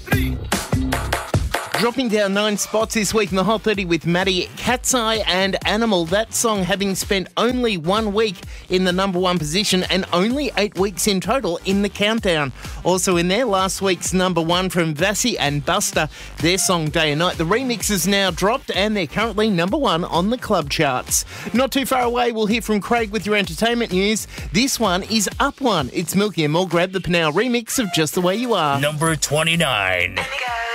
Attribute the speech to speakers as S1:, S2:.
S1: Dropping down 9 spots this week in the Hot 30 with Maddie, Cat's Eye and Animal. That song having spent only 1 week in the number 1 position and only 8 weeks in total in the countdown. Also in there, last week's number 1 from Vassie and Buster, their song Day and Night. The remix is now dropped and they're currently number 1 on the club charts. Not too far away, we'll hear from Craig with your entertainment news. This one is up 1. It's Milky and More. Grab the Pinal remix of Just the Way You Are.
S2: Number 29.